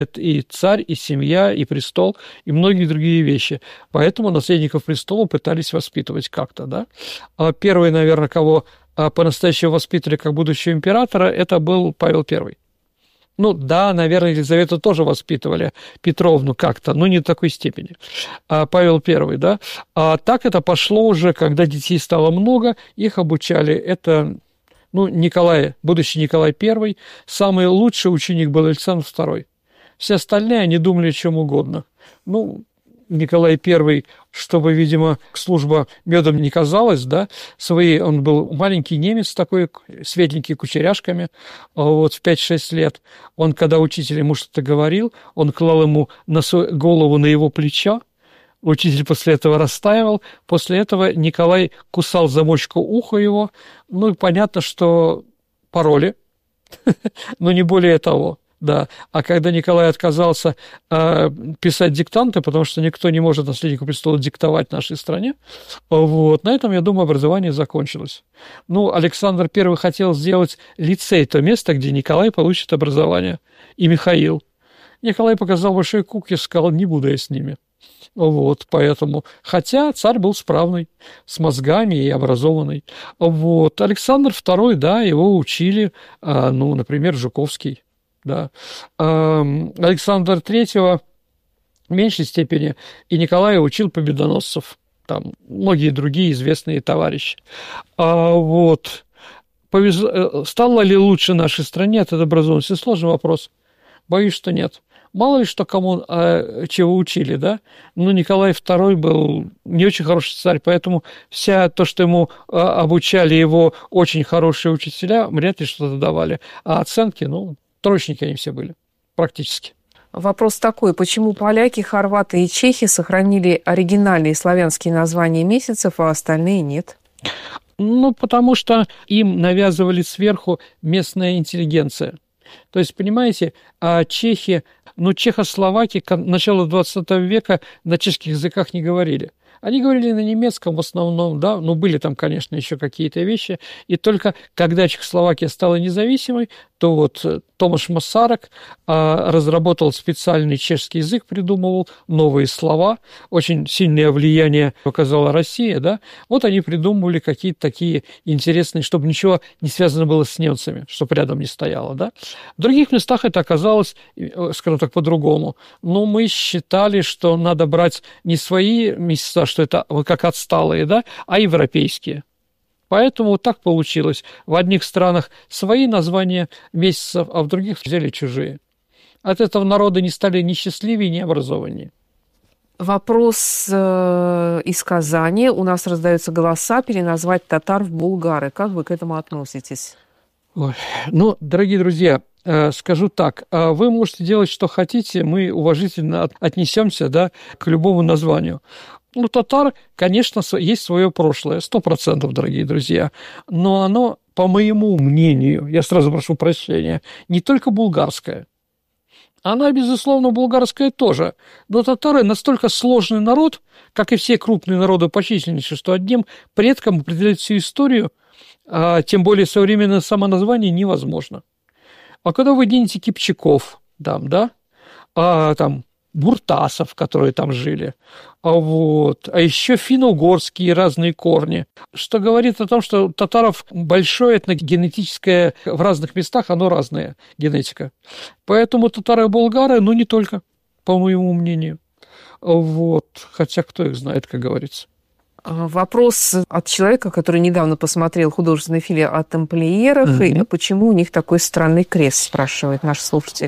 Это и царь, и семья, и престол, и многие другие вещи. Поэтому наследников престола пытались воспитывать как-то, да. А первый, наверное, кого по-настоящему воспитывали как будущего императора, это был Павел I. Ну да, наверное, Елизавету тоже воспитывали, Петровну как-то, но не в такой степени. Павел I, да. А так это пошло уже, когда детей стало много, их обучали. Это, Николай, будущий Николай I, самый лучший ученик был Александр II. Все остальные, они думали о чем угодно. Николай I, чтобы, видимо, служба медом не казалась, да, он был маленький немец такой, светленький, кучеряшками, вот, в 5-6 лет. Он, когда учитель ему что-то говорил, он клал ему голову на его плечо, учитель после этого растаивал, после этого Николай кусал замочку уха его, и понятно, что пароли, но не более того. Да, а когда Николай отказался писать диктанты, потому что никто не может наследнику престола диктовать в нашей стране, вот, на этом, я думаю, образование закончилось. Александр I хотел сделать лицей, то место, где Николай получит образование, и Михаил. Николай показал большой кук и сказал, не буду я с ними. Вот, поэтому, хотя царь был справный, с мозгами и образованный. Вот, Александр II, да, его учили, например, Жуковский. Да. Александра III в меньшей степени, и Николая учил победоносцев, там многие другие известные товарищи. Вот. Стало ли лучше нашей стране от этой образованности? Сложный вопрос. Боюсь, что нет. Мало ли что кому чего учили, да? Николай II был не очень хороший царь, поэтому то, что ему обучали его очень хорошие учителя, вряд ли что-то давали. А оценки, троечники они все были, практически. Вопрос такой, почему поляки, хорваты и чехи сохранили оригинальные славянские названия месяцев, а остальные нет? Потому что им навязывали сверху местная интеллигенция. То есть, понимаете, чехи, чехословаки начала 20 века на чешских языках не говорили. Они говорили на немецком в основном, да, были там, конечно, еще какие-то вещи. И только когда Чехословакия стала независимой, то вот Томаш Масарек разработал специальный чешский язык, придумывал новые слова. Очень сильное влияние оказала Россия, да. Вот они придумывали какие-то такие интересные, чтобы ничего не связано было с немцами, чтобы рядом не стояло, да. В других местах это оказалось, скажем так, по-другому. Но мы считали, что надо брать не свои месяца, что это как отсталые, да, а европейские. Поэтому вот так получилось. В одних странах свои названия месяцев, а в других взяли чужие. От этого народы не стали ни счастливее, ни образованнее. Вопрос из Казани. У нас раздаются голоса переназвать татар в булгары. Как вы к этому относитесь? Дорогие друзья, скажу так, вы можете делать, что хотите, мы уважительно отнесемся, да, к любому названию. Татар, конечно, есть свое прошлое, 100%, дорогие друзья, но оно, по моему мнению, я сразу прошу прощения, не только булгарское. Она, безусловно, булгарская тоже, но татары настолько сложный народ, как и все крупные народы по численности, что одним предкам определять всю историю, тем более современное самоназвание, невозможно. А когда вы денете кипчаков, да, буртасов, которые там жили, а еще финно-угорские разные корни, что говорит о том, что у татаров большое этногенетическое, в разных местах оно разная генетика. Поэтому татары и болгары, не только, по моему мнению. Хотя кто их знает, как говорится. Вопрос от человека, который недавно посмотрел художественный фильм о тамплиерах, и почему у них такой странный крест, спрашивает наш слушатель.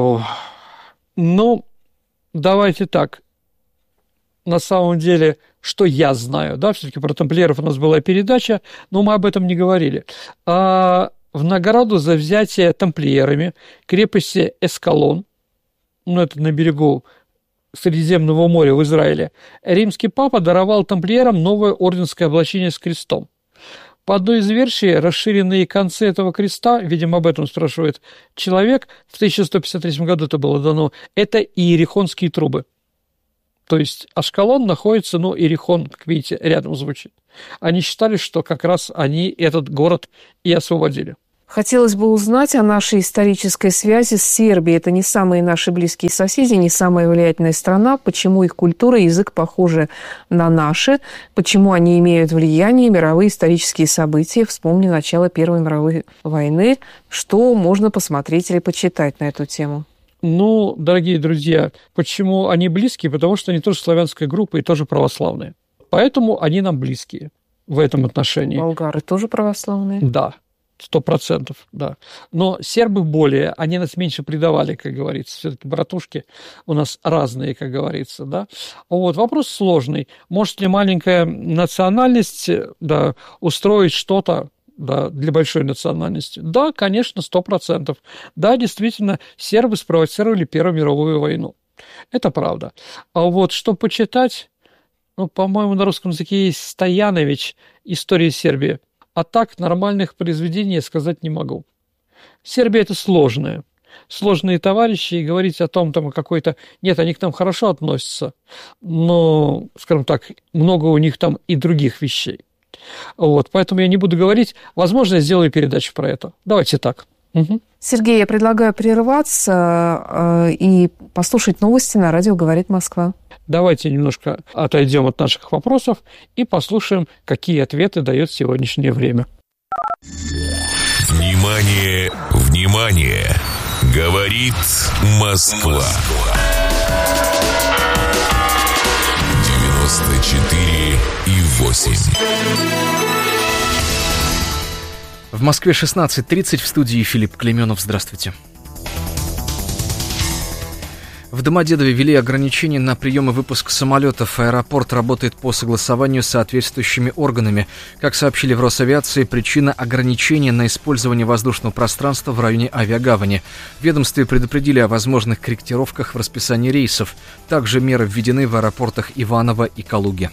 Давайте так. На самом деле, что я знаю, да, все-таки про тамплиеров у нас была передача, но мы об этом не говорили. В награду за взятие тамплиерами крепости Эскалон, это на берегу Средиземного моря в Израиле, римский папа даровал тамплиерам новое орденское облачение с крестом. По одной из версий, расширенные концы этого креста, видимо, об этом спрашивает человек, в 1153 году это было дано, это иерихонские трубы. То есть Ашкалон находится, Иерихон, как видите, рядом звучит. Они считали, что как раз они этот город и освободили. Хотелось бы узнать о нашей исторической связи с Сербией. Это не самые наши близкие соседи, не самая влиятельная страна. Почему их культура и язык похожи на наши? Почему они имеют влияние, мировые исторические события? Вспомни начало Первой мировой войны. Что можно посмотреть или почитать на эту тему? Ну, дорогие друзья, почему они близкие? Потому что они тоже славянская группа и тоже православные. Поэтому они нам близкие в этом отношении. Болгары тоже православные? Да. 100%, да. Но сербы более, они нас меньше предавали, как говорится. Все-таки братушки у нас разные, как говорится, да. Вот, вопрос сложный. Может ли маленькая национальность, да, устроить что-то, да, для большой национальности? Да, конечно, 100%. Да, действительно, сербы спровоцировали Первую мировую войну. Это правда. А вот что почитать, ну, по-моему, на русском языке есть Стоянович «История Сербии». А так нормальных произведений я сказать не могу. Сербия – это сложные товарищи, и говорить о том, там, какой-то... Нет, они к нам хорошо относятся, но, скажем так, много у них там и других вещей. Вот, поэтому я не буду говорить. Возможно, я сделаю передачу про это. Давайте так. Угу. Сергей, я предлагаю прерваться и послушать новости на радио «Говорит Москва». Давайте немножко отойдем от наших вопросов и послушаем, какие ответы дает сегодняшнее время. Внимание, внимание! Говорит Москва. 94,8. В Москве 16:30, в студии Филипп Клеменов. Здравствуйте. В Домодедове ввели ограничения на прием и выпуск самолетов. Аэропорт работает по согласованию с соответствующими органами. Как сообщили в Росавиации, причина ограничения на использование воздушного пространства в районе авиагавани. В ведомстве предупредили о возможных корректировках в расписании рейсов. Также меры введены в аэропортах Иваново и Калуги.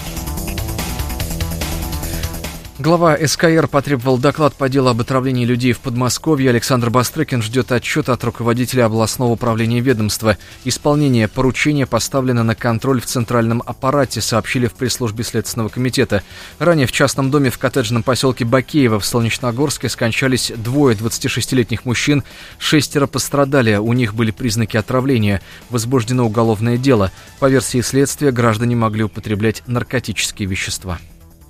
Глава СКР потребовал доклад по делу об отравлении людей в Подмосковье. Александр Бастрыкин ждет отчета от руководителя областного управления ведомства. Исполнение поручения поставлено на контроль в центральном аппарате, сообщили в пресс-службе Следственного комитета. Ранее в частном доме в коттеджном поселке Бакеево в Солнечногорске скончались двое 26-летних мужчин, 6 пострадали, у них были признаки отравления. Возбуждено уголовное дело. По версии следствия, граждане могли употреблять наркотические вещества.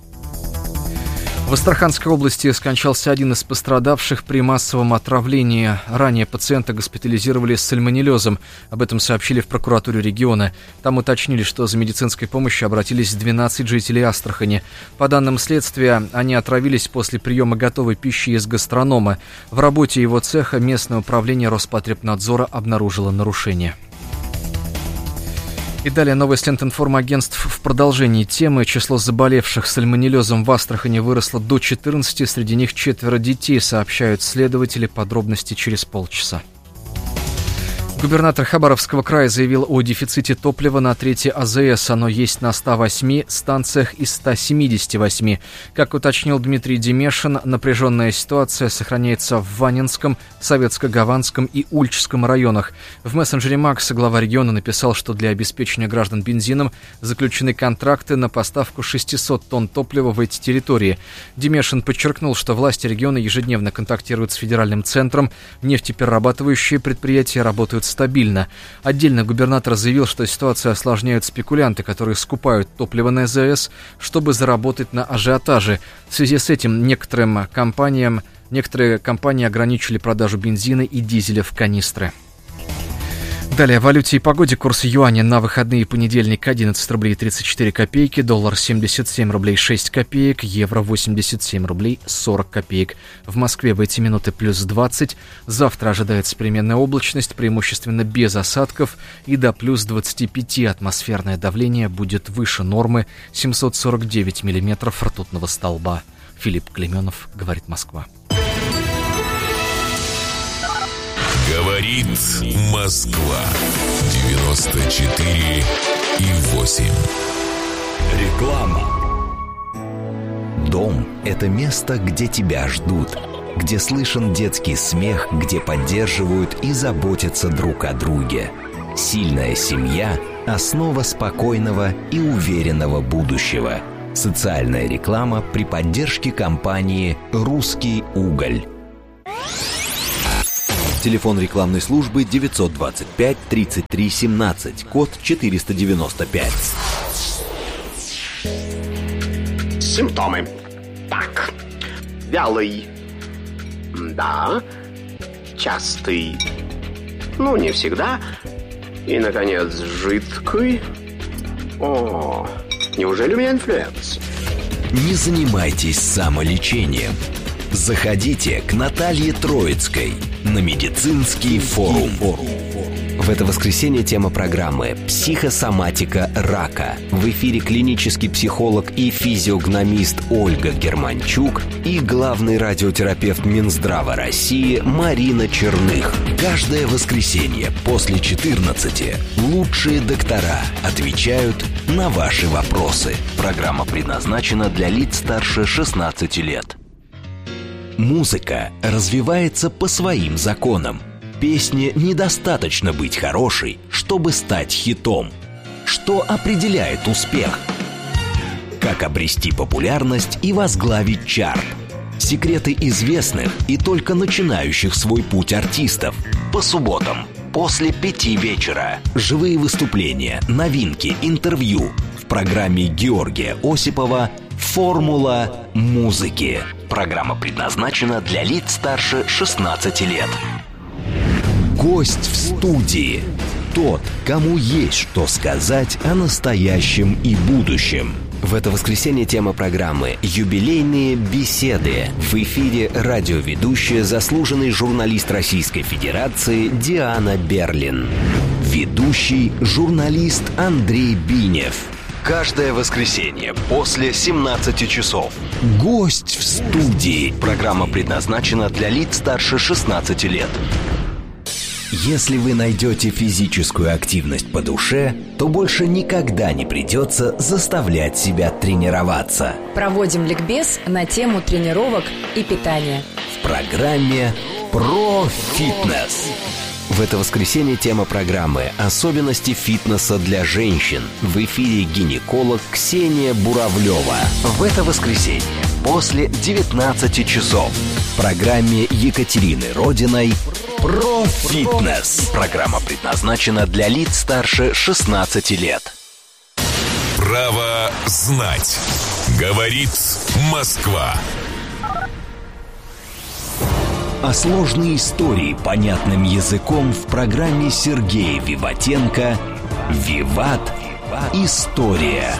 В Астраханской области скончался один из пострадавших при массовом отравлении. Ранее пациента госпитализировали с сальмонеллезом. Об этом сообщили в прокуратуре региона. Там уточнили, что за медицинской помощью обратились 12 жителей Астрахани. По данным следствия, они отравились после приема готовой пищи из гастронома. В работе его цеха местное управление Роспотребнадзора обнаружило нарушения. И далее новость Лентинформагентств в продолжении темы. Число заболевших сальмонеллезом в Астрахани выросло до 14, среди них 4 детей, сообщают следователи. Подробности через полчаса. Губернатор Хабаровского края заявил о дефиците топлива на 3-й АЗС. Оно есть на 108 станциях из 178. Как уточнил Дмитрий Демешин, напряженная ситуация сохраняется в Ванинском, Советско-Гаванском и Ульчском районах. В мессенджере Макс глава региона написал, что для обеспечения граждан бензином заключены контракты на поставку 600 тонн топлива в эти территории. Демешин подчеркнул, что власти региона ежедневно контактируют с федеральным центром. Нефтеперерабатывающие предприятия работают стабильно. Отдельно губернатор заявил, что ситуацию осложняют спекулянты, которые скупают топливо на АЗС, чтобы заработать на ажиотаже. В связи с этим некоторые компании ограничили продажу бензина и дизеля в канистры. Далее о валюте и погоде. Курс юаня на выходные: понедельник 11 рублей 34 копейки, доллар 77 рублей 6 копеек, евро 87 рублей 40 копеек. В Москве в эти минуты плюс 20. Завтра ожидается переменная облачность, преимущественно без осадков, и до плюс 25. Атмосферное давление будет выше нормы 749 миллиметров ртутного столба. Филипп Клеменов, говорит Москва. Говорит Москва. 94,8. Реклама. Дом – это место, где тебя ждут, где слышен детский смех, где поддерживают и заботятся друг о друге. Сильная семья – основа спокойного и уверенного будущего. Социальная реклама при поддержке компании «Русский уголь». Телефон рекламной службы 925 33 17, код 495. Симптомы. Так. Вялый. Да. Частый. Ну, не всегда. И, наконец, жидкий. О, неужели у меня инфлюенс? Не занимайтесь самолечением. Заходите к Наталье Троицкой на медицинский форум. В это воскресенье тема программы «Психосоматика рака». В эфире клинический психолог и физиогномист Ольга Германчук и главный радиотерапевт Минздрава России Марина Черных. Каждое воскресенье после 14 лучшие доктора отвечают на ваши вопросы. Программа предназначена для лиц старше 16 лет. Музыка развивается по своим законам. Песне недостаточно быть хорошей, чтобы стать хитом. Что определяет успех? Как обрести популярность и возглавить чарт? Секреты известных и только начинающих свой путь артистов. По субботам после 5 вечера. Живые выступления, новинки, интервью. В программе Георгия Осипова «Формула музыки». Программа предназначена для лиц старше 16 лет. Гость в студии. Тот, кому есть что сказать о настоящем и будущем. В это воскресенье тема программы «Юбилейные беседы». В эфире радиоведущая, заслуженный журналист Российской Федерации Диана Берлин. Ведущий журналист Андрей Бинев. Каждое воскресенье после 17 часов. Гость в студии. Программа предназначена для лиц старше 16 лет. Если вы найдете физическую активность по душе, то больше никогда не придется заставлять себя тренироваться. Проводим ликбез на тему тренировок и питания. В программе «Про фитнес». В это воскресенье тема программы «Особенности фитнеса для женщин». В эфире гинеколог Ксения Буравлева. В это воскресенье после 19 часов в программе Екатерины Родиной «Про фитнес». Программа предназначена для лиц старше 16 лет. Право знать. Говорит Москва. А сложные истории понятным языком в программе Сергея Виватенко «Виват. История».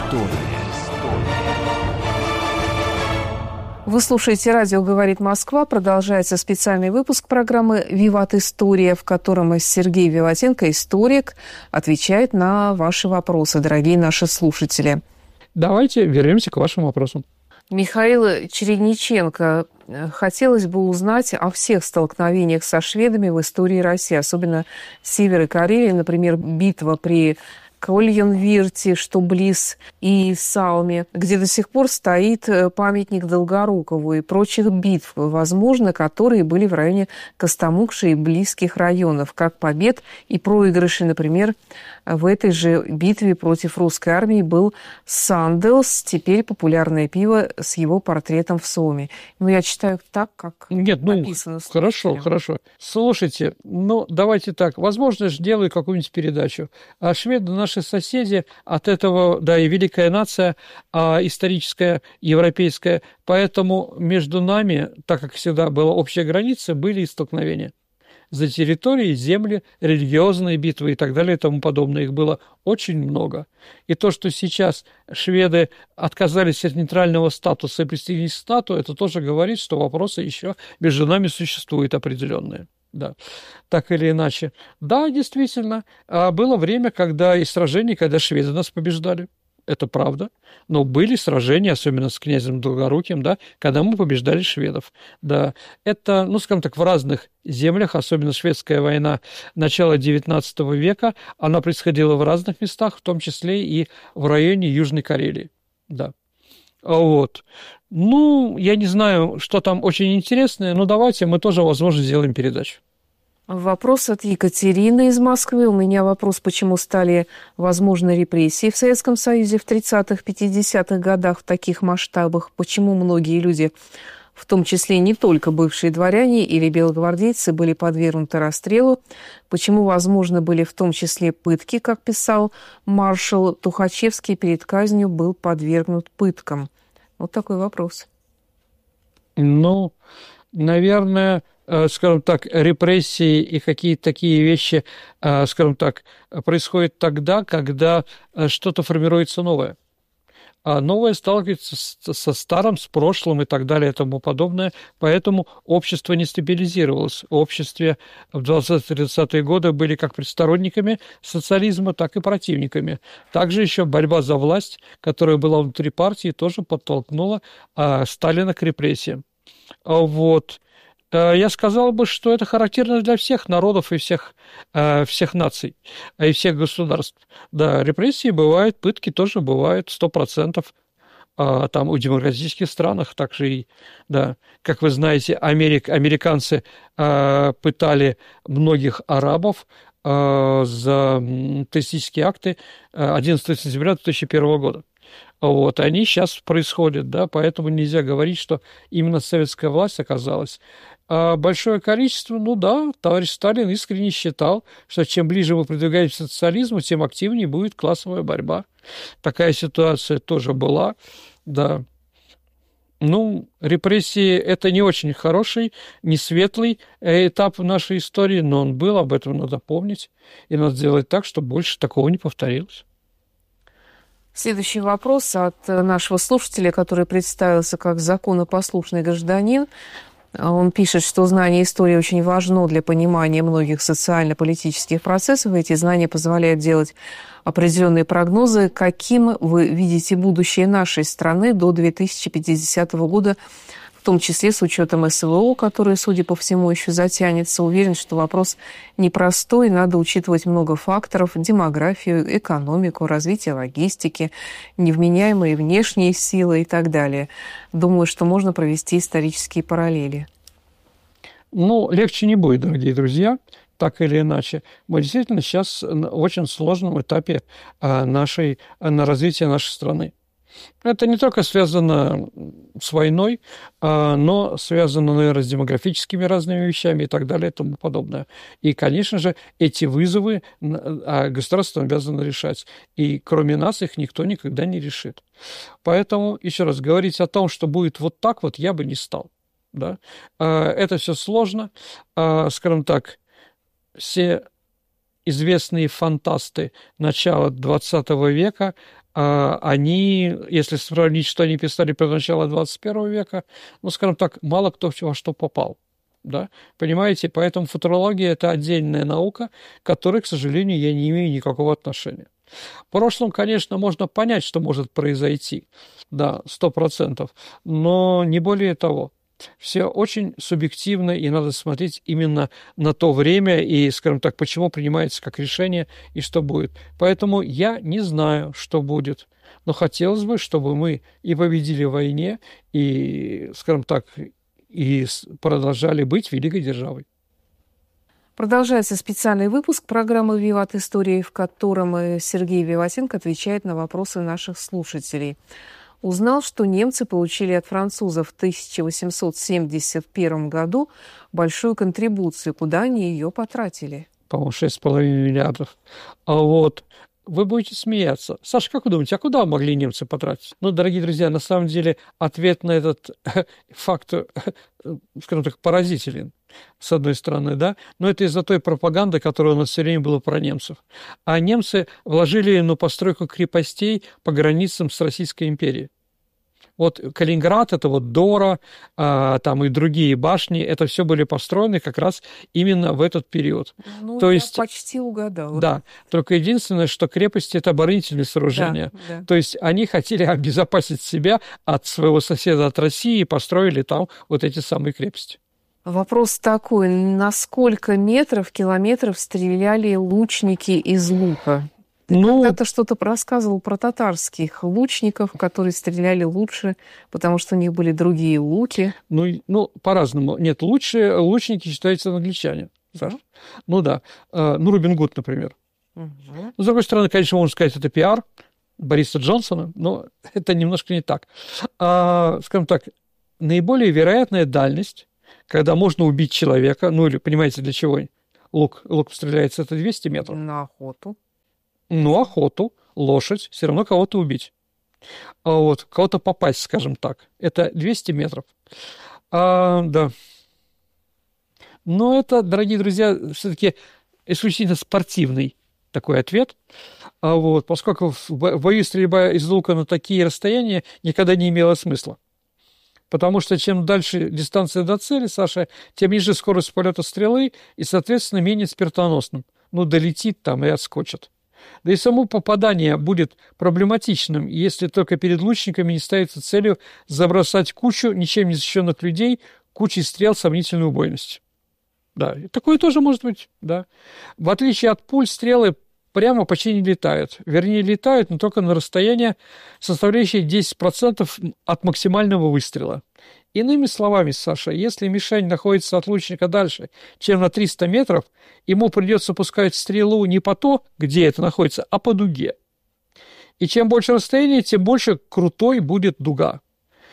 Вы слушаете «Радио говорит Москва». Продолжается специальный выпуск программы «Виват. История», в котором Сергей Виватенко, историк, отвечает на ваши вопросы, дорогие наши слушатели. Давайте вернемся к вашим вопросам. Михаил Чередниченко. Хотелось бы узнать о всех столкновениях со шведами в истории России, особенно Севера Карелии, например, битва при Кольенвирте, что близ, и Салме, где до сих пор стоит памятник Долгорукову, и прочих битв, возможно, которые были в районе Костомукши и близких районов, как побед и проигрыши, например, в этой же битве против русской армии был Санделс, теперь популярное пиво с его портретом в соме. Ну, я читаю так, как написано. Хорошо. Слушайте, давайте так. Возможно, я делаю какую-нибудь передачу. А шведы наши соседи, от этого, да, и великая нация, историческая, европейская. Поэтому между нами, так как всегда была общая граница, были и столкновения. За территории, земли, религиозные битвы и так далее и тому подобное. Их было очень много. И то, что сейчас шведы отказались от нейтрального статуса и присоединились к НАТО, это тоже говорит, что вопросы еще между нами существуют определенные. Да, так или иначе. Да, действительно, было время, когда и сражения, когда шведы нас побеждали. Это правда. Но были сражения, особенно с князем Долгоруким, да, когда мы побеждали шведов. Да, это, скажем так, в разных землях, особенно шведская война начала XIX века, она происходила в разных местах, в том числе и в районе Южной Карелии. Да. Вот. Я не знаю, что там очень интересное, но давайте мы тоже, возможно, сделаем передачу. Вопрос от Екатерины из Москвы. У меня вопрос, почему стали возможны репрессии в Советском Союзе в 30-х, 50-х годах в таких масштабах? Почему многие люди в том числе не только бывшие дворяне или белогвардейцы, были подвергнуты расстрелу, почему возможны были в том числе пытки, как писал маршал Тухачевский, перед казнью был подвергнут пыткам. Вот такой вопрос. Ну, наверное, скажем так, репрессии и какие-то такие вещи, скажем так, происходят тогда, когда что-то формируется новое. А новое сталкивается со старым, с прошлым и так далее и тому подобное. Поэтому общество не стабилизировалось. В обществе в 20-30-е годы были как сторонниками социализма, так и противниками. Также еще борьба за власть, которая была внутри партии, тоже подтолкнула Сталина к репрессиям. Вот. Я сказал бы, что это характерно для всех народов и всех наций, и всех государств. Да, репрессии бывают, пытки тоже бывают, 100%. Там в демократических странах также и, да, как вы знаете, американцы пытали многих арабов за террористические акты 11 сентября 2001 года. Вот, они сейчас происходят, да, поэтому нельзя говорить, что именно советская власть оказалась. А большое количество, ну да, товарищ Сталин искренне считал, что чем ближе мы продвигаемся к социализму, тем активнее будет классовая борьба. Такая ситуация тоже была, да. Ну, репрессии – это не очень хороший, не светлый этап в нашей истории, но он был, об этом надо помнить, и надо сделать так, чтобы больше такого не повторилось. Следующий вопрос от нашего слушателя, который представился как законопослушный гражданин. Он пишет, что знание истории очень важно для понимания многих социально-политических процессов. Эти знания позволяют делать определенные прогнозы. Каким вы видите будущее нашей страны до 2050 года, в том числе с учетом СВО, который, судя по всему, еще затянется? Уверен, что вопрос непростой, надо учитывать много факторов: демографию, экономику, развитие логистики, невменяемые внешние силы и так далее. Думаю, что можно провести исторические параллели. Ну, легче не будет, дорогие друзья, так или иначе. Мы действительно сейчас в очень сложном этапе на развитие нашей страны. Это не только связано с войной, но связано, наверное, с демографическими разными вещами и так далее и тому подобное. И, конечно же, эти вызовы государство обязано решать. И кроме нас их никто никогда не решит. Поэтому, еще раз, говорить о том, что будет вот так вот, я бы не стал. Да? Это все сложно. Скажем так, все известные фантасты начала XX века, они, если сравнить, что они писали про начало 21 века, ну, скажем так, мало кто во что попал. Да? Понимаете? Поэтому футурология – это отдельная наука, к которой, к сожалению, я не имею никакого отношения. В прошлом, конечно, можно понять, что может произойти, да, 100%, но не более того. Все очень субъективно, и надо смотреть именно на то время и, скажем так, почему принимается как решение и что будет. Поэтому я не знаю, что будет, но хотелось бы, чтобы мы и победили в войне, и, скажем так, и продолжали быть великой державой. Продолжается специальный выпуск программы «Виват Истории», в котором Сергей Виватенко отвечает на вопросы наших слушателей. Узнал, что немцы получили от французов в 1871 году большую контрибуцию. Куда они ее потратили? По-моему, 6,5 миллиардов. А вот вы будете смеяться. Саша, как вы думаете, а куда могли немцы потратить? Ну, дорогие друзья, на самом деле ответ на этот факт, скажем так, поразителен, с одной стороны, да, но это из-за той пропаганды, которая у нас все время была про немцев. А немцы вложили на постройку крепостей по границам с Российской империей. Вот Калининград, это вот Дора, там и другие башни, это все были построены как раз именно в этот период. Ну, то я есть, почти угадала. Да, только единственное, что крепости – это оборонительные сооружения. Да. То есть они хотели обезопасить себя от своего соседа, от России, и построили там вот эти самые крепости. Вопрос такой: на сколько метров, километров стреляли лучники из лука? Ну, Когда-то что-то рассказывал про татарских лучников, которые стреляли лучше, потому что у них были другие луки. Ну по-разному. Нет, лучшие лучники считаются англичане. Саш. Ну да. Ну, Робин Гуд, например. Но, с другой стороны, конечно, можно сказать, это пиар Бориса Джонсона, но это немножко не так. Скажем так, наиболее вероятная дальность, когда можно убить человека, ну или, понимаете, для чего лук стреляется, это 200 метров. На охоту. Ну, охоту, лошадь, все равно кого-то убить. А вот, кого-то попасть, скажем так. Это 200 метров. Да. Но это, дорогие друзья, все-таки исключительно спортивный такой ответ. Вот, поскольку в бою стрельба из лука на такие расстояния никогда не имела смысла. Потому что чем дальше дистанция до цели, Саша, тем ниже скорость полета стрелы и, соответственно, менее смертоносным. Ну, долетит там и отскочит. Да и само попадание будет проблематичным, если только перед лучниками не ставится целью забросать кучу ничем не защищенных людей кучей стрел сомнительной убойности. Да, и такое тоже может быть, да. В отличие от пуль, стрелы прямо почти не летают. Вернее, летают, но только на расстояние, составляющее 10% от максимального выстрела. Иными словами, Саша, если мишень находится от лучника дальше, чем на 300 метров, ему придется пускать стрелу не по то, где это находится, а по дуге. И чем больше расстояние, тем больше крутой будет дуга.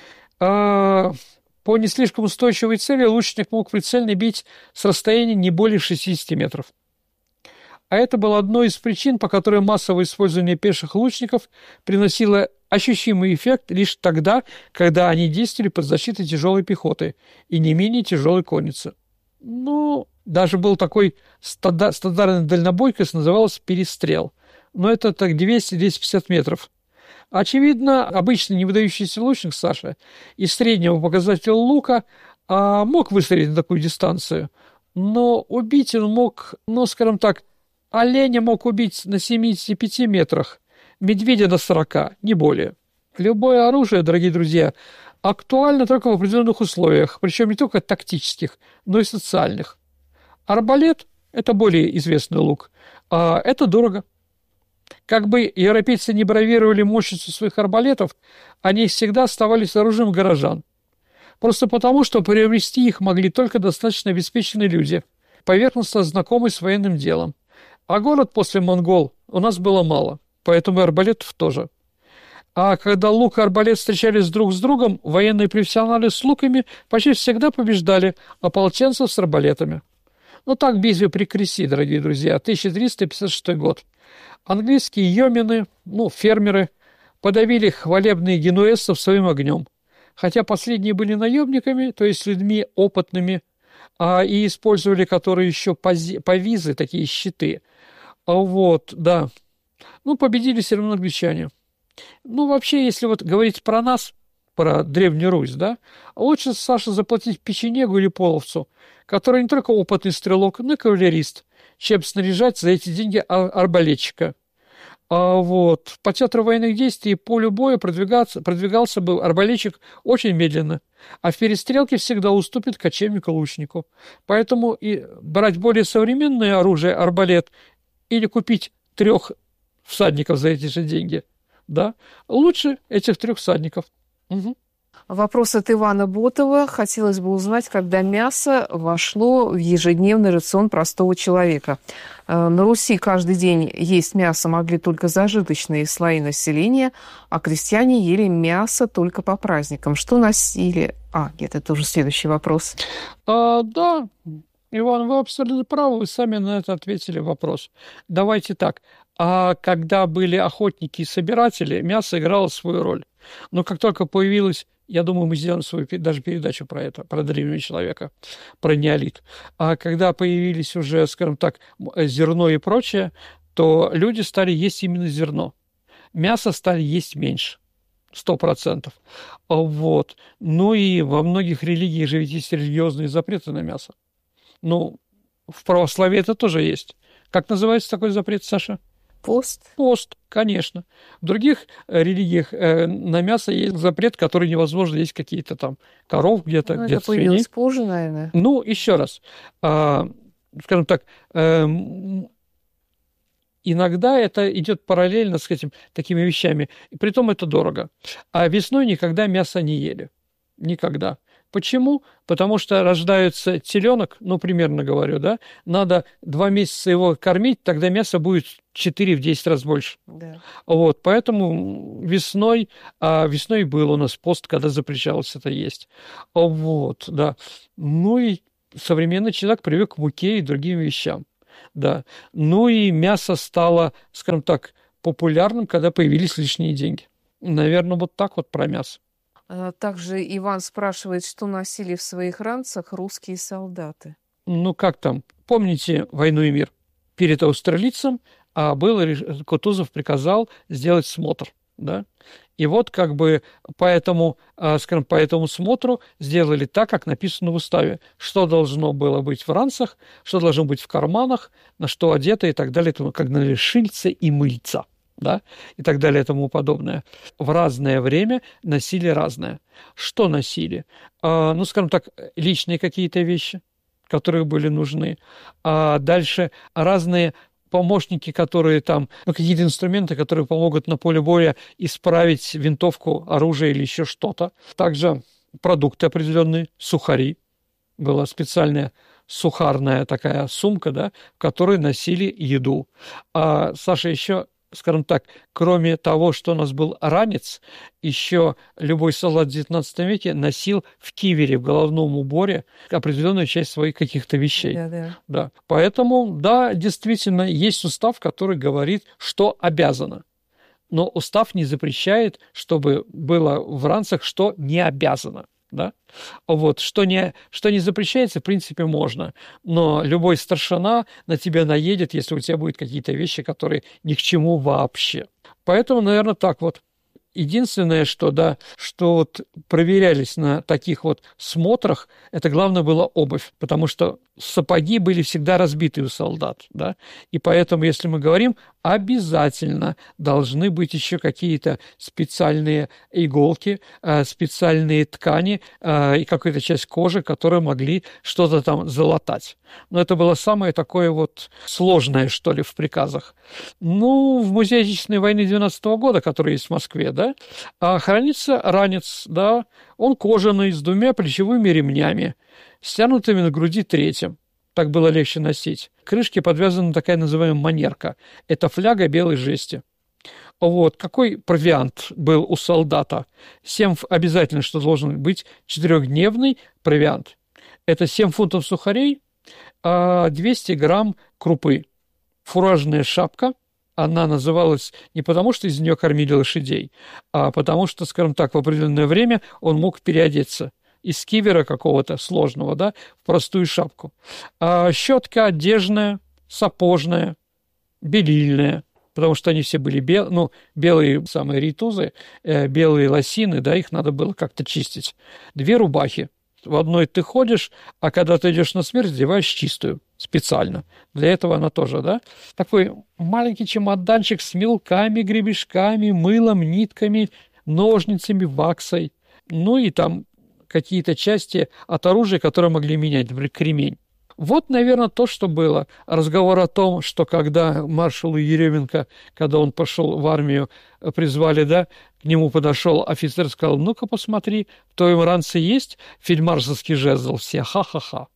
По не слишком устойчивой цели лучник мог прицельно бить с расстояния не более 60 метров. А это было одной из причин, по которой массовое использование пеших лучников приносило ощутимый эффект лишь тогда, когда они действовали под защитой тяжелой пехоты и не менее тяжелой конницы. Ну, даже был такой стандартный дальнобойкость, называлась перестрел. Но это так 200-250 метров. Очевидно, обычный невыдающийся лучник, Саша, из среднего показателя лука мог выстрелить на такую дистанцию, но убить он мог, ну, скажем так, оленя мог убить на 75 метрах, медведя на 40, не более. Любое оружие, дорогие друзья, актуально только в определенных условиях, причем не только тактических, но и социальных. Арбалет – это более известный лук, а это дорого. Как бы европейцы не бравировали мощностью своих арбалетов, они всегда оставались оружием горожан. Просто потому, что приобрести их могли только достаточно обеспеченные люди, поверхностно знакомые с военным делом. А город после монгол у нас было мало, поэтому и арбалетов тоже. А когда лук и арбалет встречались друг с другом, военные профессионалы с луками почти всегда побеждали ополченцев с арбалетами. Ну так в битве при Креси, дорогие друзья, 1356 год. Английские йемены, фермеры, подавили хвалебные генуэзцев своим огнем. Хотя последние были наемниками, то есть людьми опытными, и использовали которые еще повизы, такие щиты. Победили все равно англичане. Вообще, если говорить про нас, про Древнюю Русь, да, лучше, Саша, заплатить печенегу или половцу, который не только опытный стрелок, но и кавалерист, чем снаряжать за эти деньги арбалетчика. По театру военных действий и полю боя продвигался бы арбалетчик очень медленно, а в перестрелке всегда уступит кочевнику-лучнику. Поэтому и брать более современное оружие, арбалет, или купить 3 всадников за эти же деньги, да, лучше этих 3 всадников. Угу. Вопрос от Ивана Ботова. Хотелось бы узнать, когда мясо вошло в ежедневный рацион простого человека. На Руси каждый день есть мясо могли только зажиточные слои населения, а крестьяне ели мясо только по праздникам. Что носили? Это тоже следующий вопрос. Да, Иван, вы абсолютно правы, вы сами на это ответили вопрос. Давайте так. Когда были охотники и собиратели, мясо играло свою роль. Но как только появилось, я думаю, мы сделаем свою даже передачу про это, про древнего человека, про неолит. А когда появились уже, скажем так, зерно и прочее, то люди стали есть именно зерно. Мясо стали есть меньше. 100%. Ну и во многих религиях же ведь есть религиозные запреты на мясо. В православии это тоже есть. Как называется такой запрет, Саша? Пост. Пост, конечно. В других религиях на мясо есть запрет, который невозможно есть какие-то там коров где-то, где-то это появилось позже, наверное. Еще раз. Скажем так, иногда это идет параллельно с такими вещами. И притом это дорого. А весной никогда мясо не ели. Никогда. Почему? Потому что рождается теленок, примерно говорю, да, надо 2 месяца его кормить, тогда мясо будет 4-10 раз больше. Да. Вот, поэтому весной был у нас пост, когда запрещалось это есть. Вот, да. И современный человек привык к муке и другим вещам. Да. И мясо стало, скажем так, популярным, когда появились лишние деньги. Наверное, вот так вот про мясо. Также Иван спрашивает, что носили в своих ранцах русские солдаты. Как там? Помните «Войну и мир»? Перед австралийцем Кутузов приказал сделать смотр. Да? И вот по этому смотру сделали так, как написано в уставе. Что должно было быть в ранцах, что должно быть в карманах, на что одето и так далее, как на шильце и мыльца. Да, и так далее и тому подобное. В разное время носили разное. Что носили? Скажем так, личные какие-то вещи, которые были нужны. Дальше разные помощники, которые там, какие-то инструменты, которые помогут на поле боя исправить винтовку, оружие или еще что-то. Также продукты определенные, сухари. Была специальная сухарная такая сумка, да, в которой носили еду. Саша, еще, скажем так, кроме того, что у нас был ранец, еще любой солдат в XIX веке носил в кивере, в головном уборе определенную часть своих каких-то вещей. Да. Поэтому, да, действительно, есть устав, который говорит, что обязано. Но устав не запрещает, чтобы было в ранцах, что не обязано. Да? Вот, что не запрещается, в принципе, можно. Но любой старшина на тебя наедет, если у тебя будут какие-то вещи, которые ни к чему вообще. Поэтому, наверное, так вот. Единственное, что проверялись на таких вот смотрах, это главное была обувь, потому что сапоги были всегда разбиты у солдат, да, и поэтому, если мы говорим, обязательно должны быть еще какие-то специальные иголки, специальные ткани и какая-то часть кожи, которые могли что-то там залатать. Но это было самое такое вот сложное, что ли, в приказах. В Музее Отечественной войны 19 года, который есть в Москве, да, хранится ранец, да, он кожаный, с 2 плечевыми ремнями, стянутыми на груди 3-м. Так было легче носить. К крышке подвязана такая называемая манерка. Это фляга белой жести. Вот. Какой провиант был у солдата? Обязательно, что должен быть 4-дневный провиант. Это 7 фунтов сухарей, 200 грамм крупы. Фуражная шапка. Она называлась не потому, что из нее кормили лошадей, а потому что, скажем так, в определенное время он мог переодеться из кивера какого-то сложного, да, в простую шапку. Щетка одежная, сапожная, белильная, потому что они все были белые самые рейтузы, белые лосины, да, их надо было как-то чистить. 2 рубахи. В одной ты ходишь, а когда ты идешь на смерть, одеваешь чистую специально. Для этого она тоже, да. Такой маленький чемоданчик с мелками, гребешками, мылом, нитками, ножницами, ваксой. И там какие-то части от оружия, которые могли менять, например, кремень. Вот, наверное, то, что было. Разговор о том, что когда маршалу Еременко, когда он пошел в армию, призвали, да, к нему подошел офицер и сказал: ну-ка посмотри, в твоем ранце есть фельдмаршальский жезл? Все ха-ха-ха.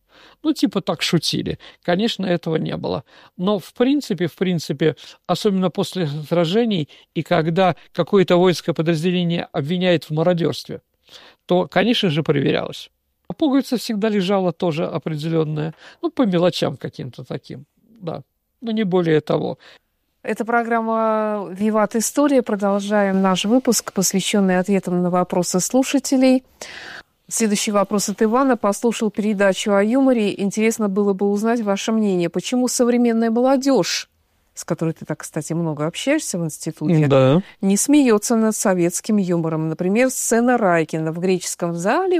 Так шутили. Конечно, этого не было. Но в принципе, особенно после сражений, и когда какое-то воинское подразделение обвиняет в мародерстве, то, конечно же, проверялось. А пуговица всегда лежала тоже определенная, по мелочам каким-то таким, да, но не более того. Это программа «Виват История». Продолжаем наш выпуск, посвященный ответам на вопросы слушателей. Следующий вопрос от Ивана. Послушал передачу о юморе. Интересно было бы узнать ваше мнение. Почему современная молодежь, с которой ты так, кстати, много общаешься в институте, не смеется над советским юмором? Например, сцена Райкина в греческом зале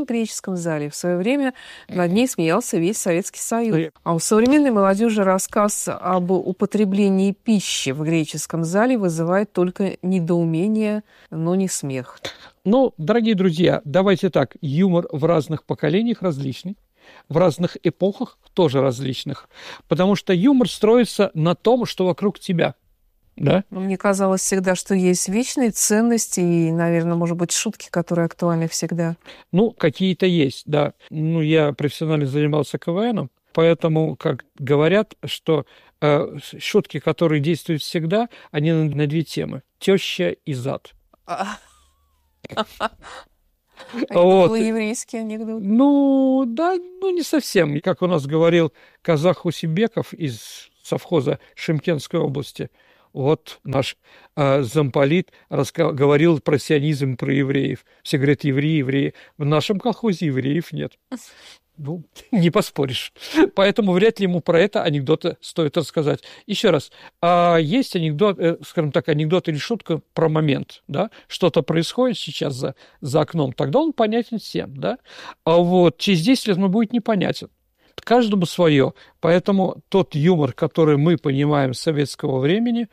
в свое время над ней смеялся весь Советский Союз. А у современной молодежи рассказ об употреблении пищи в греческом зале вызывает только недоумение, но не смех. Дорогие друзья, давайте так, юмор в разных поколениях различный. В разных эпохах тоже различных, потому что юмор строится на том, что вокруг тебя. Да? Мне казалось всегда, что есть вечные ценности и, наверное, может быть, шутки, которые актуальны всегда. Ну, какие-то есть, да. Ну, я профессионально занимался КВНом, поэтому, как говорят, что шутки, которые действуют всегда, они на две темы. Теща и зад. Это был еврейский анекдот. Ну, да, не совсем. Как у нас говорил казах Усибеков из совхоза Шымкентской области, вот наш замполит говорил про сионизм, про евреев. Все говорят, евреи, евреи. В нашем колхозе евреев нет. Ну, не поспоришь. Поэтому вряд ли ему про это анекдоты стоит рассказать. Еще раз, есть анекдот, скажем так, анекдот или шутка про момент, да? Что-то происходит сейчас за окном, тогда он понятен всем, да? А вот через 10 лет он будет непонятен. Каждому свое. Поэтому тот юмор, который мы понимаем с советского времени,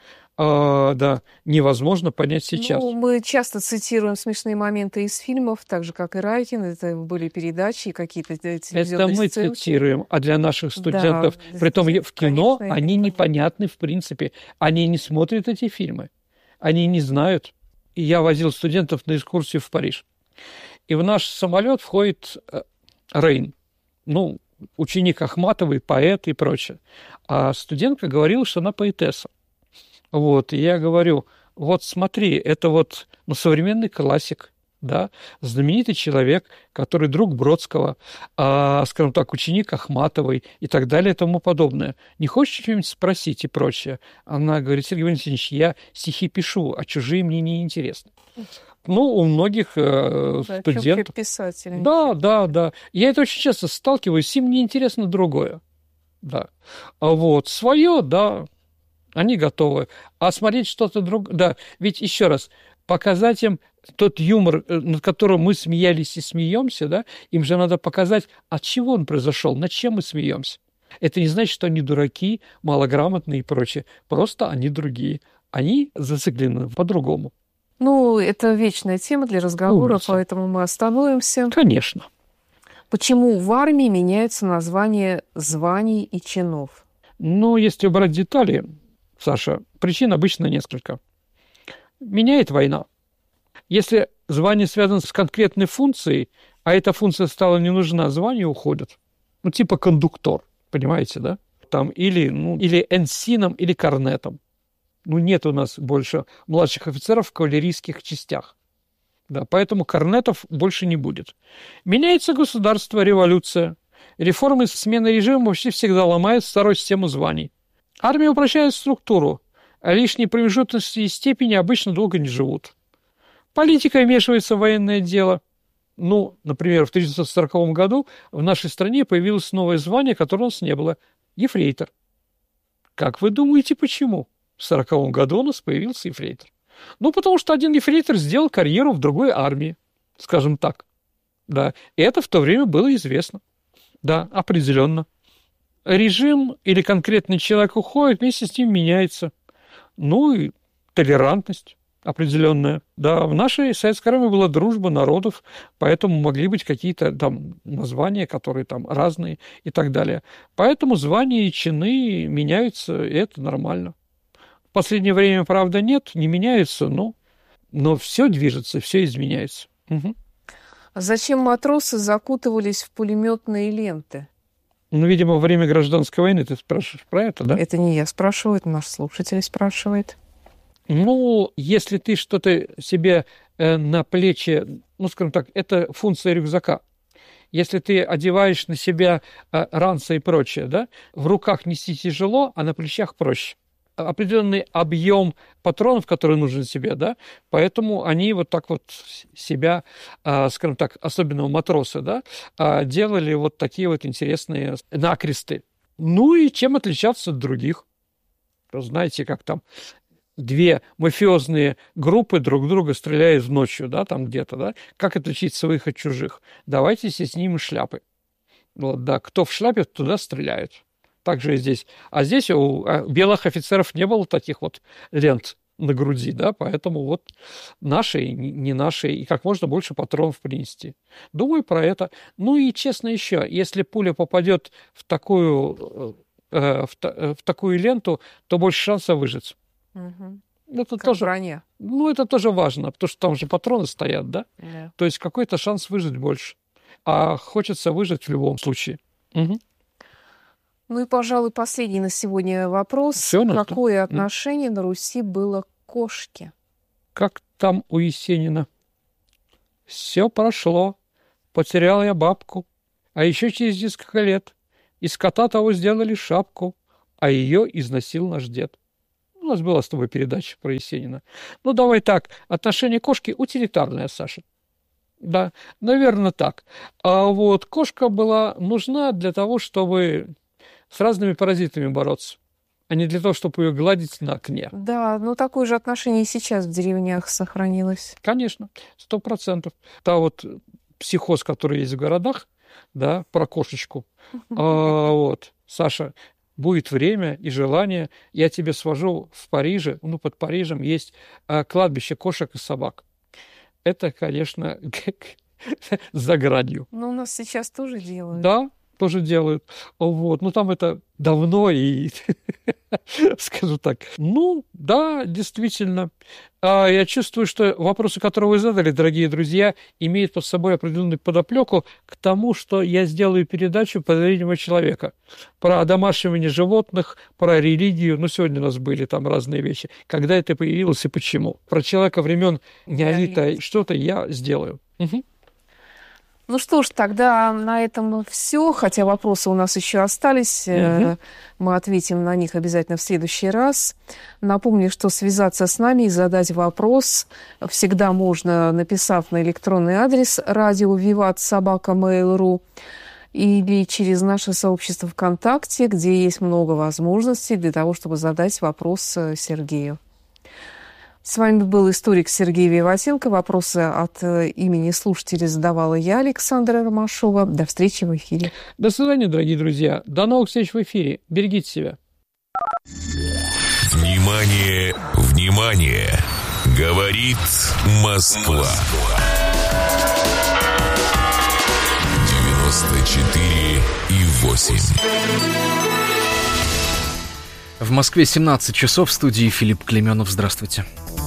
да, невозможно понять сейчас. Ну, мы часто цитируем смешные моменты из фильмов, так же, как и Райкин. Это были передачи, какие-то телевизионные Это мы сценки. цитируем, а для наших студентов, да, притом в кино, конечно, они это непонятны в принципе. Они не смотрят эти фильмы, они не знают. И я возил студентов на экскурсию в Париж. И в наш самолет входит Рейн. Ну, ученик Ахматовой, поэт и прочее. А студентка говорила, что она поэтесса. Вот, и я говорю, вот смотри, это вот современный классик, да, знаменитый человек, который друг Бродского, скажем так, ученик Ахматовой и так далее и тому подобное. Не хочешь что-нибудь спросить и прочее? Она говорит, Сергей Валентинович, я стихи пишу, а чужие мне не интересны. Ну, у многих студентов... Писатели. Да. Я это очень часто сталкиваюсь, им не интересно другое. Да. А вот свое, да, они готовы. А смотреть что-то другое... Да, ведь еще раз, показать им тот юмор, над которым мы смеялись и смеемся, да, им же надо показать, от чего он произошел, над чем мы смеемся. Это не значит, что они дураки, малограмотные и прочее. Просто они другие. Они зациклены по-другому. Ну, это вечная тема для разговора, поэтому мы остановимся. Конечно. Почему в армии меняются названия званий и чинов? Ну, если убрать детали, Саша, причин обычно несколько. Меняет война. Если звание связано с конкретной функцией, а эта функция стала не нужна, звание уходит. Ну, типа кондуктор, понимаете, да? Там или энсином, или корнетом. Ну, нет у нас больше младших офицеров в кавалерийских частях. Да, поэтому корнетов больше не будет. Меняется государство, революция. Реформы смены режима почти всегда ломают старую систему званий. Армия упрощает структуру, а лишние промежуточные степени обычно долго не живут. Политика вмешивается в военное дело. Ну, например, в 1940 году в нашей стране появилось новое звание, которого у нас не было – ефрейтор. Как вы думаете, почему? В 1940 году у нас появился ефрейтор. Ну, потому что один ефрейтор сделал карьеру в другой армии, скажем так. Да, и это в то время было известно. Да, определенно. Режим или конкретный человек уходит, вместе с ним меняется. Ну, и толерантность определенная. Да, в нашей советской армии была дружба народов, поэтому могли быть какие-то там названия, которые там разные и так далее. Поэтому звания и чины меняются, и это нормально. В последнее время, правда, нет, не меняются, но все движется, все изменяется. Угу. Зачем матросы закутывались в пулеметные ленты? Ну, видимо, во время гражданской войны ты спрашиваешь про это, да? Это не я спрашиваю, это наш слушатель спрашивает. Ну, если ты что-то себе на плечи, скажем так, это функция рюкзака. Если ты одеваешь на себя ранцы и прочее, да, в руках нести тяжело, а на плечах проще. Определенный объем патронов, который нужен себе, да, поэтому они вот так вот себя, скажем так, особенно матросы, да, делали вот такие вот интересные накресты. Ну и чем отличаться от других? Знаете, как там две мафиозные группы друг друга стреляют ночью, да, там где-то, да, как отличить своих от чужих? Давайте снимем шляпы. Вот, да, кто в шляпе, туда стреляют. Так же и здесь. А здесь у белых офицеров не было таких вот лент на груди, да, поэтому вот наши, не наши, и как можно больше патронов принести. Думаю про это. Ну и честно еще, если пуля попадет в такую ленту, то больше шансов выжить. Это как тоже броня. Это тоже важно, потому что там же патроны стоят, да? То есть какой-то шанс выжить больше. А хочется выжить в любом случае. И, пожалуй, последний на сегодня вопрос. Какое отношение на Руси было к кошке? Как там у Есенина? Все прошло, потерял я бабку, а еще через несколько лет из кота того сделали шапку, а ее износил наш дед. У нас была с тобой передача про Есенина. Давай так, отношение кошки утилитарное, Саша. Да, наверное, так. А вот кошка была нужна для того, чтобы с разными паразитами бороться, а не для того, чтобы ее гладить на окне. Да, такое же отношение и сейчас в деревнях сохранилось. Конечно, 100%. Та вот психоз, который есть в городах, да, про кошечку. Саша, будет время и желание, я тебя свожу в Париже, под Парижем есть кладбище кошек и собак. Это, конечно, за гранью. У нас сейчас тоже делают. Да, тоже делают. Там это давно и, скажу так, да, действительно. Я чувствую, что вопросы, которые вы задали, дорогие друзья, имеют под собой определенную подоплеку к тому, что я сделаю передачу про древнего человека, про одомашивание животных, про религию. Сегодня у нас были там разные вещи. Когда это появилось и почему. Про человека времен неолита что-то я сделаю. Что ж, тогда на этом все, хотя вопросы у нас еще остались. Мы ответим на них обязательно в следующий раз. Напомню, что связаться с нами и задать вопрос всегда можно, написав на электронный адрес радио vivat@mail.ru или через наше сообщество ВКонтакте, где есть много возможностей для того, чтобы задать вопрос Сергею. С вами был историк Сергей Виватенко. Вопросы от имени слушателей задавала я, Александра Ромашова. До встречи в эфире. До свидания, дорогие друзья. До новых встреч в эфире. Берегите себя. Внимание, внимание! Говорит Москва. 94,8. В Москве 17 часов. В студии Филипп Клейменов. Здравствуйте.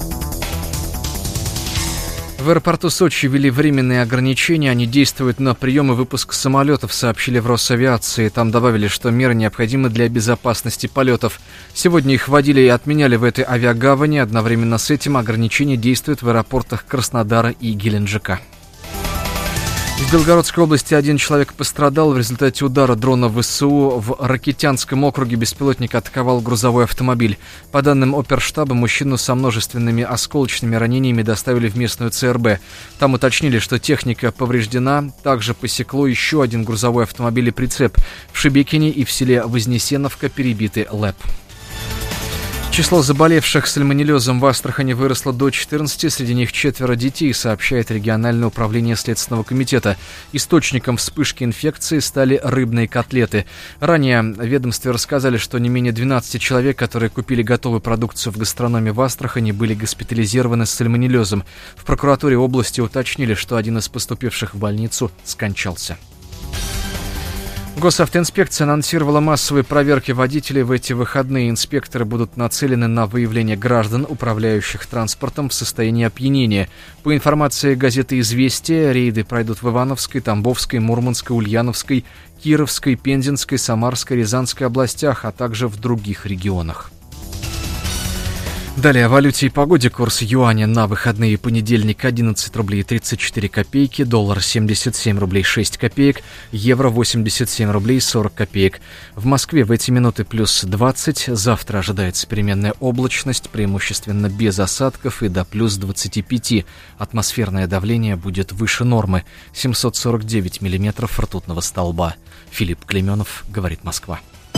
В аэропорту Сочи ввели временные ограничения. Они действуют на прием и выпуск самолетов, сообщили в Росавиации. Там добавили, что меры необходимы для безопасности полетов. Сегодня их вводили и отменяли в этой авиагавани. Одновременно с этим ограничения действуют в аэропортах Краснодара и Геленджика. В Белгородской области один человек пострадал в результате удара дрона ВСУ. В Ракитянском округе беспилотник атаковал грузовой автомобиль. По данным оперштаба, мужчину со множественными осколочными ранениями доставили в местную ЦРБ. Там уточнили, что техника повреждена. Также посекло еще один грузовой автомобиль и прицеп. В Шебекине и в селе Вознесеновка перебиты ЛЭП. Число заболевших сальмонеллезом в Астрахани выросло до 14, среди них 4 детей, сообщает региональное управление Следственного комитета. Источником вспышки инфекции стали рыбные котлеты. Ранее в ведомстве рассказали, что не менее 12 человек, которые купили готовую продукцию в гастрономе в Астрахани, были госпитализированы с сальмонеллезом. В прокуратуре области уточнили, что один из поступивших в больницу скончался. Госавтоинспекция анонсировала массовые проверки водителей в эти выходные. Инспекторы будут нацелены на выявление граждан, управляющих транспортом в состоянии опьянения. По информации газеты «Известия», рейды пройдут в Ивановской, Тамбовской, Мурманской, Ульяновской, Кировской, Пензенской, Самарской, Рязанской областях, а также в других регионах. Далее о валюте и погоде. Курс юаня на выходные: понедельник 11 рублей 34 копейки, доллар 77 рублей 6 копеек, евро 87 рублей 40 копеек. В Москве в эти минуты плюс 20, завтра ожидается переменная облачность, преимущественно без осадков, и до плюс 25. Атмосферное давление будет выше нормы, 749 миллиметров ртутного столба. Филипп Клейменов, говорит Москва.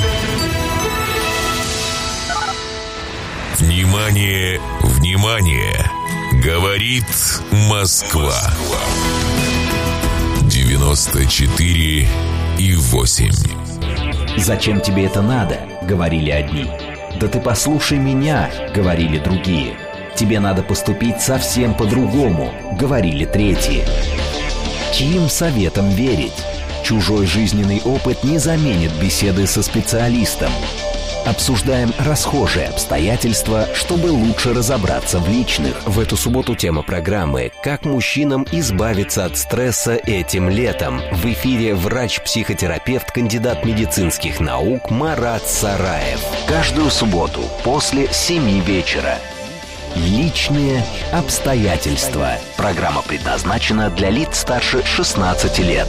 Внимание, внимание! Говорит Москва. 94,8. «Зачем тебе это надо?» — говорили одни. «Да ты послушай меня!» — говорили другие. «Тебе надо поступить совсем по-другому!» — говорили третьи. Чьим советам верить? Чужой жизненный опыт не заменит беседы со специалистом. Обсуждаем расхожие обстоятельства, чтобы лучше разобраться в личных. В эту субботу тема программы «Как мужчинам избавиться от стресса этим летом». В эфире врач-психотерапевт, кандидат медицинских наук Марат Сараев. Каждую субботу после 7 вечера. Личные обстоятельства. Программа предназначена для лиц старше 16 лет.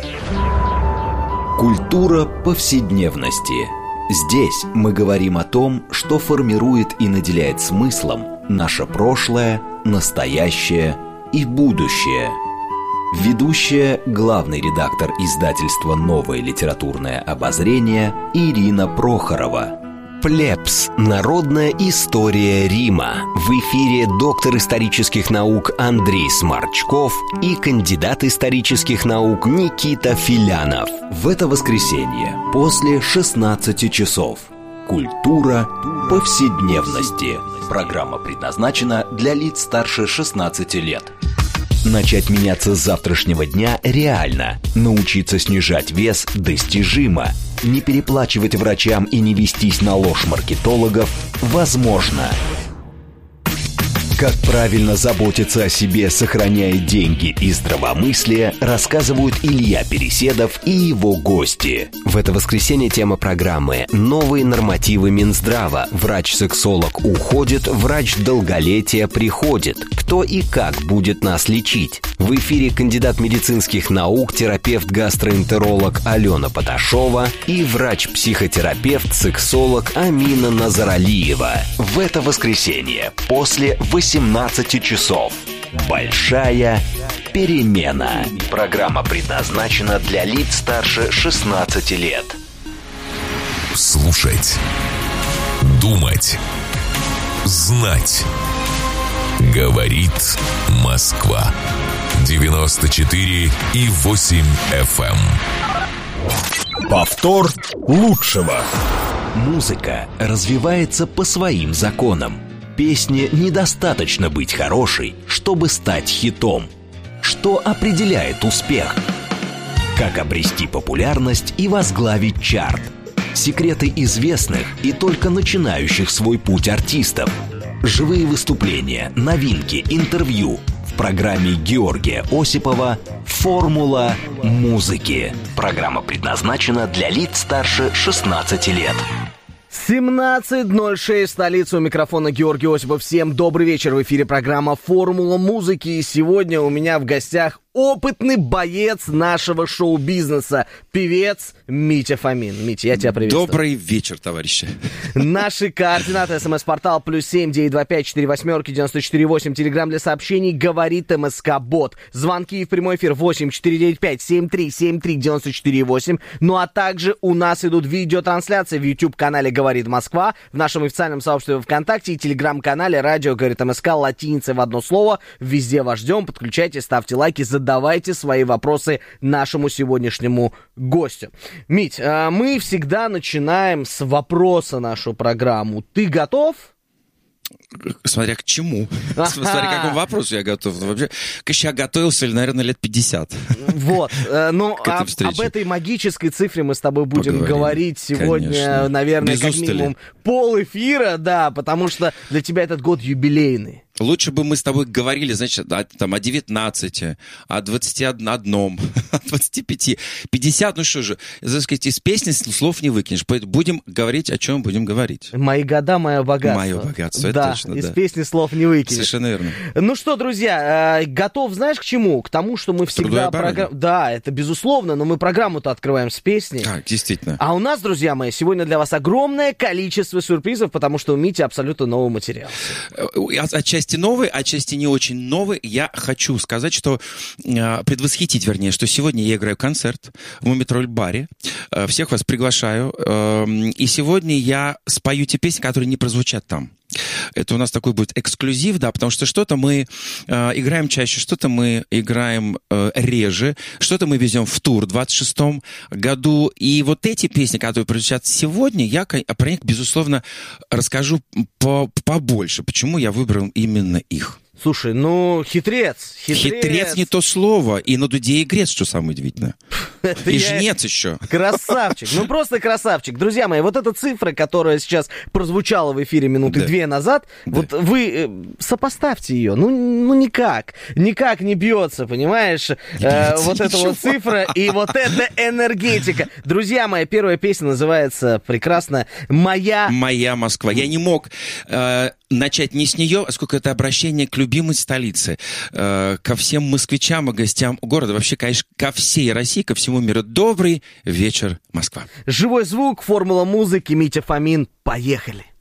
Культура повседневности. Здесь мы говорим о том, что формирует и наделяет смыслом наше прошлое, настоящее и будущее. Ведущая, главный редактор издательства «Новое литературное обозрение» Ирина Прохорова. Плебс. Народная история Рима. В эфире доктор исторических наук Андрей Сморчков и кандидат исторических наук Никита Филянов. В это воскресенье после 16 часов. Культура повседневности. Программа предназначена для лиц старше 16 лет. Начать меняться с завтрашнего дня реально. Научиться снижать вес достижимо. Не переплачивать врачам и не вестись на ложь маркетологов возможно. Как правильно заботиться о себе, сохраняя деньги и здравомыслие, рассказывают Илья Переседов и его гости. В это воскресенье тема программы «Новые нормативы Минздрава». Врач-сексолог уходит, врач долголетия приходит. Кто и как будет нас лечить? В эфире кандидат медицинских наук, терапевт-гастроэнтеролог Алена Поташова и врач-психотерапевт, сексолог Амина Назаралиева. В это воскресенье после 18 часов. Большая перемена. Программа предназначена для лиц старше 16 лет. Слушать, думать, знать. Говорит Москва. 94,8 FM. Повтор лучшего. Музыка развивается по своим законам. Песне недостаточно быть хорошей, чтобы стать хитом. Что определяет успех? Как обрести популярность и возглавить чарт? Секреты известных и только начинающих свой путь артистов. Живые выступления, новинки, интервью. В программе Георгия Осипова «Формула музыки». Программа предназначена для лиц старше 16 лет. 17:06, столица, у микрофона Георгий Осипов. Всем добрый вечер, в эфире программа «Формула музыки». И сегодня у меня в гостях опытный боец нашего шоу-бизнеса, певец Митя Фомин. Митя, я тебя приветствую. Добрый вечер, товарищи. Наши координаты: смс-портал +7 925 48 94 8. Телеграм для сообщений «Говорит МСК-бот». Звонки в прямой эфир 8 495 73 73 94 8. Ну а также у нас идут видеотрансляции в YouTube-канале «Говорит Москва», в нашем официальном сообществе ВКонтакте и телеграм-канале «Радио Говорит МСК» латиницей в одно слово. Везде вас ждем. Подключайтесь, ставьте лайки, задавайте свои вопросы нашему сегодняшнему гостю. Мить, мы всегда начинаем с вопроса нашу программу. Ты готов? Смотря к чему. Смотря к какому вопросу я готов. Вообще, я готовился, наверное, лет 50. Вот. Но об этой магической цифре мы с тобой будем говорить сегодня, конечно. Наверное, без как минимум пол-эфира, да, потому что для тебя этот год юбилейный. Лучше бы мы с тобой говорили, значит, о 19, о 21, о 25, 50, ну что же, так сказать, из песни слов не выкинешь. Будем говорить, о чем будем говорить. Мои года, мое богатство. Мое богатство, да, это точно, из песни слов не выкинешь. Совершенно верно. Ну что, друзья, готов, знаешь, к чему? К тому, что мы всегда... Да, это безусловно, но мы программу-то открываем с песни. Так, действительно. А у нас, друзья мои, сегодня для вас огромное количество сюрпризов, потому что у Мити абсолютно новый материал. Отчасти новый, отчасти не очень новый. Я хочу сказать, что предвосхитить, вернее, что сегодня я играю концерт в Мумитроль-баре. Всех вас приглашаю. И сегодня я спою те песни, которые не прозвучат там. Это у нас такой будет эксклюзив, да, потому что что-то мы играем чаще, что-то мы играем реже, что-то мы везем в тур в 26-м году. И вот эти песни, которые прозвучат сегодня, я про них, безусловно, расскажу побольше. Почему я выбрал именно их. Слушай, ну, хитрец. Хитрец не то слово. И на дуде игрец, что самое удивительное. И жнец еще. Красавчик. Ну, просто красавчик. Друзья мои, вот эта цифра, которая сейчас прозвучала в эфире минуты 2 назад, вот вы сопоставьте ее. Ну, никак. Никак не бьется, понимаешь? Вот эта вот цифра и вот эта энергетика. Друзья мои, первая песня называется прекрасно «Моя Москва». Я не мог начать не с нее, а сколько это обращение к любимой столице, ко всем москвичам и гостям города, вообще, конечно, ко всей России, ко всему миру. Добрый вечер, Москва. Живой звук, формула музыки, Митя Фомин. Поехали.